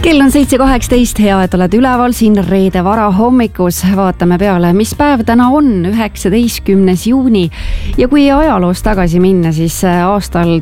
Kell on 7.18, hea, et oled üleval siin reede varahommikus. Vaatame peale, mis päev täna on, 19. juuni. Ja kui ajaloos tagasi minna, siis aastal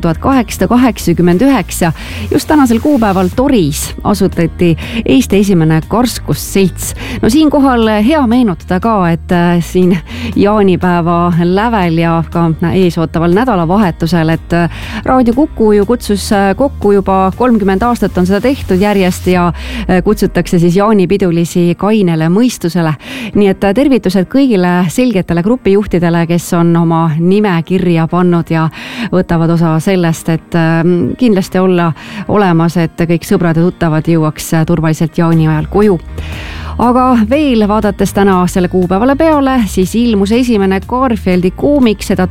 1889, just tänasel kuupäeval Toris asutati Eesti esimene karskusselts. No siinkohal hea meenutada ka, et siin jaanipäeva lävel ja ka eesootaval nädalavahetusel, et Raadio Kuku ju kutsus kokku juba 30 aastat on seda tehtud järjest ja kutsutakse siis jaanipidulisi kainele mõistusele. Nii et tervitused kõigile selgetele grupijuhtidele, kes on oma nime kirja pannud ja võtavad osa sellest, et kindlasti olla olemas, et kõik sõbrad ja tuttavad jõuaks turvaliselt jaani ajal koju. Aga veel vaadates täna selle kuupäevale peale, siis ilmus esimene Garfieldi koomik, seda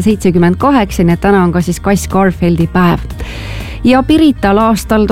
1978, nii et täna on ka siis Kass Garfieldi päev. Ja Pirital aastal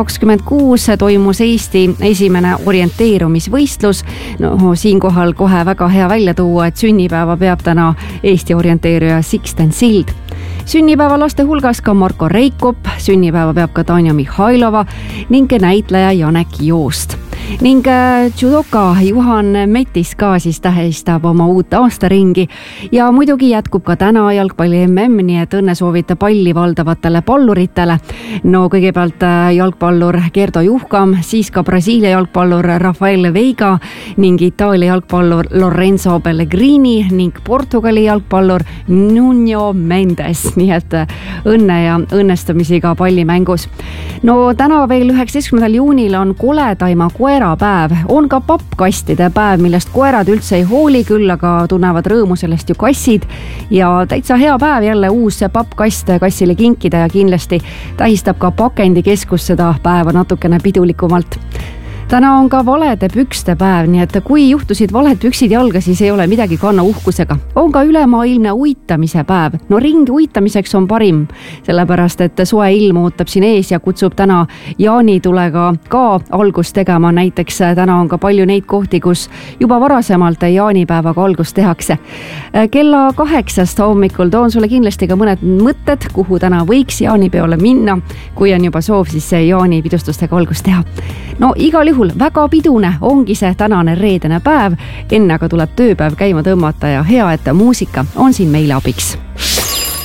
1926 toimus Eesti esimene orienteerumisvõistlus. No, siinkohal kohe väga hea välja tuua, et sünnipäeva peab täna Eesti orienteeruja Sixten Sild. Sünnipäeva laste hulgas ka Marko Reikop, sünnipäeva peab ka Tanja Mihhailova ning näitleja Janek Joost. Ning judoka Juhan Metis ka siis tähistab oma uut aastaringi ja muidugi jätkub ka täna jalgpalli MM, nii et õnne soovita palli valdavatele palluritele. No kõigepealt jalgpallur Gerdo Juhkam, siis ka Brasiilia jalgpallur Rafael Veiga ning Itaalia jalgpallur Lorenzo Pellegrini ning Portugali jalgpallur Nuno Mendes, nii et õnne ja õnnestumisi ka pallimängus. No täna veel 19. juunil on koledaima koerapäev, on ka pappkastide päev, millest koerad üldse ei hooli, küll aga tunnevad rõõmu sellest ju kassid ja täitsa hea päev jälle uus pappkast kassile kinkida ja kindlasti tähistab ka pakendikeskus seda päeva natukene pidulikumalt. Täna on ka valede pükste päev, nii et kui juhtusid valed püksid jalga, siis ei ole midagi kanna uhkusega. On ka ülemaailmne uitamise päev. No ringi uitamiseks on parim, sellepärast et soe ilm ootab siin ees ja kutsub täna jaanitulega ka algust tegema. Näiteks täna on ka palju neid kohti, kus juba varasemalt jaanipäevaga algust tehakse. Kella 8 hommikul toon sulle kindlasti ka mõned mõtted, kuhu täna võiks jaanipeole minna, kui on juba soov siis jaanipidustustega algust teha. No igal juhul väga pidune ongi see tänane reedene päev, enne aga tuleb tööpäev käima tõmmata ja hea, et muusika on siin meile abiks.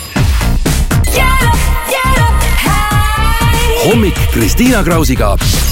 Hommik Kristiina Krausiga.